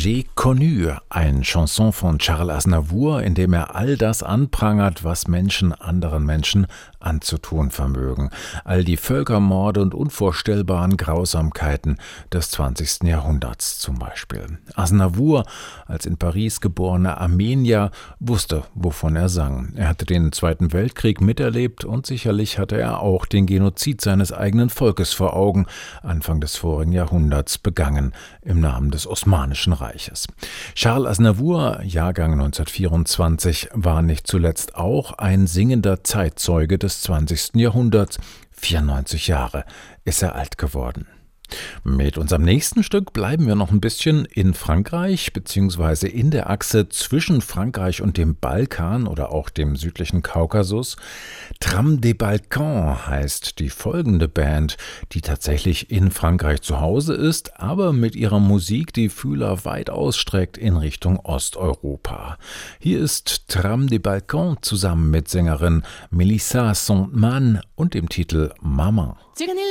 J'ai connu, ein Chanson von Charles Aznavour, in dem er all das anprangert, was Menschen anderen Menschen anzutun vermögen. All die Völkermorde und unvorstellbaren Grausamkeiten des 20. Jahrhunderts zum Beispiel. Aznavour, als in Paris geborener Armenier, wusste, wovon er sang. Er hatte den Zweiten Weltkrieg miterlebt und sicherlich hatte er auch den Genozid seines eigenen Volkes vor Augen, Anfang des vorigen Jahrhunderts begangen, im Namen des Osmanischen Reiches. Charles Aznavour, Jahrgang 1924, war nicht zuletzt auch ein singender Zeitzeuge des 20. Jahrhunderts. 94 Jahre ist er alt geworden. Mit unserem nächsten Stück bleiben wir noch ein bisschen in Frankreich bzw. in der Achse zwischen Frankreich und dem Balkan oder auch dem südlichen Kaukasus. Tram des Balkans heißt die folgende Band, die tatsächlich in Frankreich zu Hause ist, aber mit ihrer Musik die Fühler weit ausstreckt in Richtung Osteuropa. Hier ist Tram des Balkans zusammen mit Sängerin Melissa Sandman und dem Titel Maman. Tu connais